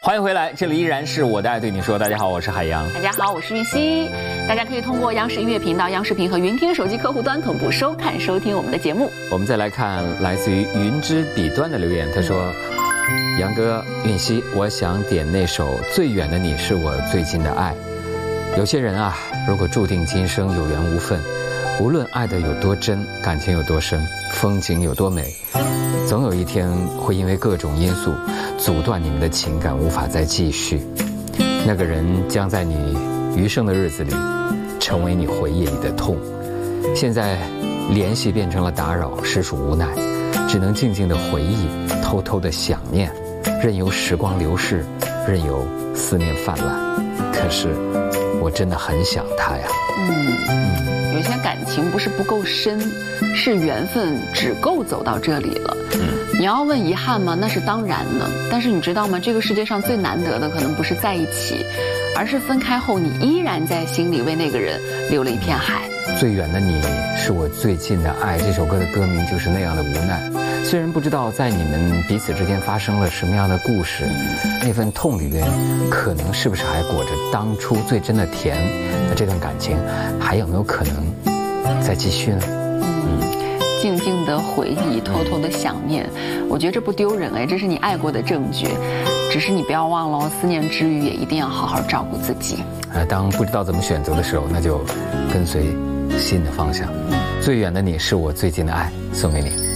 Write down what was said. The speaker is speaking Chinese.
欢迎回来，这里依然是我的爱对你说。大家好，我是海洋。 大家好，我是玉溪。大家可以通过央视音乐频道、央视频和云听手机客户端同步收看、收听我们的节目。 我们再来看来自于云之彼端的留言，他说：“杨哥、韵溪，我想点那首《最远的你是我最近的爱》。有些人啊，如果注定今生有缘无分，无论爱得有多真，感情有多深，风景有多美，总有一天会因为各种因素阻断你们的情感，无法再继续。那个人将在你余生的日子里成为你回忆里的痛。现在联系变成了打扰，实属无奈，只能静静的回忆，偷偷的想念，任由时光流逝，任由思念泛滥。可是我真的很想他呀。 有些感情不是不够深，是缘分只够走到这里了。你要问遗憾吗？那是当然的。但是你知道吗？这个世界上最难得的可能不是在一起，而是分开后你依然在心里为那个人留了一片海。 最远的你是我最近的爱，这首歌的歌名就是那样的无奈。虽然不知道在你们彼此之间发生了什么样的故事，那份痛里边可能是不是还裹着当初最真的甜，那这段感情还有没有可能再继续呢？ 静静的回忆，偷偷的想念，我觉得这不丢人哎，这是你爱过的证据。只是你不要忘了，思念之余也一定要好好照顾自己。 当不知道怎么选择的时候，那就跟随心的方向。最远的你是我最近的爱，送给你。